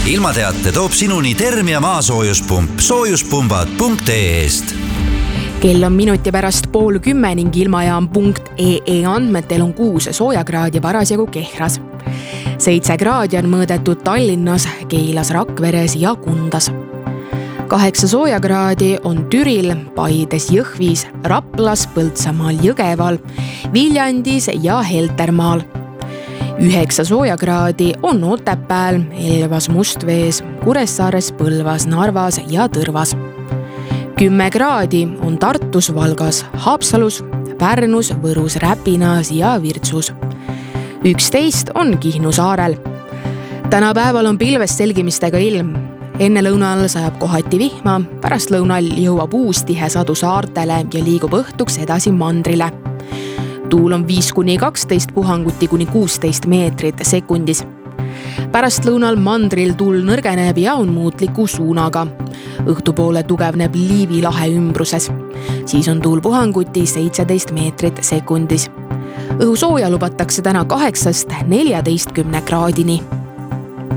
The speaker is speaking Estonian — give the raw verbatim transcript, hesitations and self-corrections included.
ilmateate toob sinuni Termia maasoojuspump soojuspumbad punkt ee-st. Kell on minuti pärast pool kümme ning ilmajaam punkt ee andmetel on kuus soojakraadi parasjagu Kehras. Seitse kraadi on mõõdetud Tallinnas, Keilas, Rakveres ja Kundas. Kaheksa soojakraadi on Türil, Paides, Jõhvis, Raplas, Põltsamaal, Jõgeval, Viljandis ja Heltermaal. Üheksa soojakraadi on Otepääl, Elvas, Mustvees, Kuressaares, Põlvas, Narvas ja Tõrvas. Kümme kraadi on Tartus, Valgas, Haapsalus, Pärnus, Võrus, Räpinas ja Virtsus. Üksteist on Kihnu saarel. Täna päeval on pilvest selgimistega ilm. Enne lõunal sajab kohati vihma, pärast lõunal jõuab uus tihe sadu saartele ja liigub õhtuks edasi mandrile. Tuul on viis kuni kaksteist, puhanguti kuni kuusteist meetrit sekundis. Pärast lõunal mandril tuul nõrgeneb ja on muutliku suunaga. Õhtupoole tugevneb Liivi lahe ümbruses. Siis on tuul puhanguti seitseteist meetrit sekundis. Õhu sooja lubatakse täna kaheksast neljateistkümne kraadini.